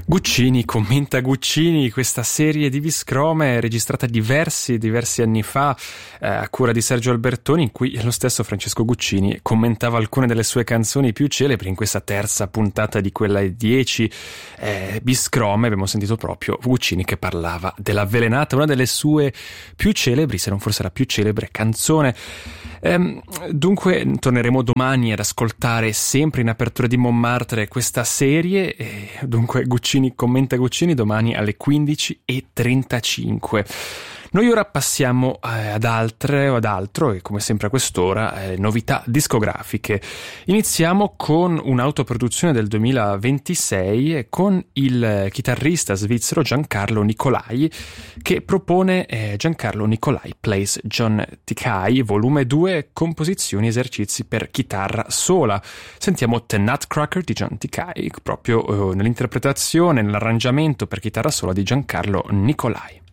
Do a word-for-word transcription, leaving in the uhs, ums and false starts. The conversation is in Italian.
Guccini commenta Guccini, questa serie di Viscrome registrata diversi, diversi anni fa eh, a cura di Sergio Albertoni, in cui lo stesso Francesco Guccini commentava alcune delle sue canzoni più celebri. In questa terza puntata di quella dieci eh, Viscrome abbiamo sentito proprio Guccini che parlava dell'Avvelenata, una delle sue più celebri, se non forse la più celebre canzone. Ehm, dunque torneremo domani ad ascoltare sempre in apertura di Montmartre questa serie, e dunque Guccini commenta Guccini domani alle quindici e trentacinque. Noi ora passiamo eh, ad altre o ad altro, e come sempre a quest'ora eh, novità discografiche. Iniziamo con un'autoproduzione del duemilaventisei eh, con il chitarrista svizzero Giancarlo Nicolai, che propone eh, Giancarlo Nicolai Plays John Tikai, volume due, composizioni e esercizi per chitarra sola. Sentiamo The Nutcracker di John Tikai, proprio eh, nell'interpretazione, nell'arrangiamento per chitarra sola di Giancarlo Nicolai.